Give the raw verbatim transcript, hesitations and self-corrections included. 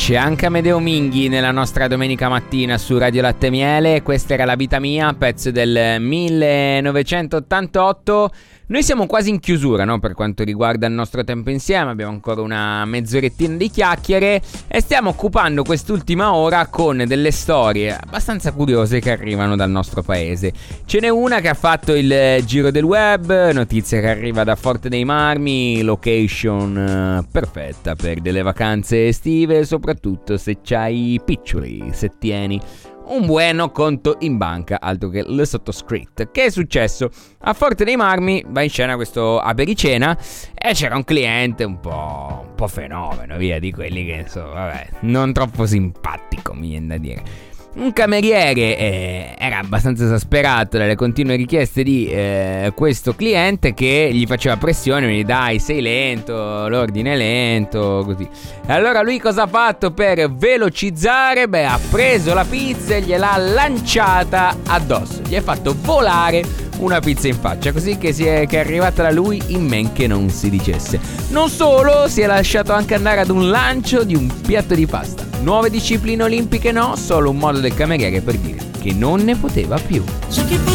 Beach, anche Amedeo Minghi nella nostra domenica mattina su Radio Latte Miele. Questa era La vita mia, pezzo del millenovecentottantotto. Noi siamo quasi in chiusura, no? Per quanto riguarda il nostro tempo insieme, abbiamo ancora una mezzorettina di chiacchiere e stiamo occupando quest'ultima ora con delle storie abbastanza curiose che arrivano dal nostro paese. Ce n'è una che ha fatto il giro del web, notizia che arriva da Forte dei Marmi, location uh, perfetta per delle vacanze estive, soprattutto se c'hai piccioli, se tieni un buono conto in banca, altro che le sottoscritte. Che è successo? A Forte dei Marmi va in scena questo apericena e c'era un cliente un po', un po' fenomeno, via, di quelli che insomma, vabbè, non troppo simpatico, mi viene da dire. Un cameriere eh, era abbastanza esasperato dalle continue richieste di eh, questo cliente, che gli faceva pressione, mi dai, sei lento, l'ordine è lento, così. E allora lui cosa ha fatto per velocizzare? Beh, ha preso la pizza e gliel'ha lanciata addosso, gli ha fatto volare una pizza in faccia, così che, si è, che è arrivata da lui in men che non si dicesse. Non solo, si è lasciato anche andare ad un lancio di un piatto di pasta. Nuove discipline olimpiche no, solo un modo del cameriere per dire che non ne poteva più.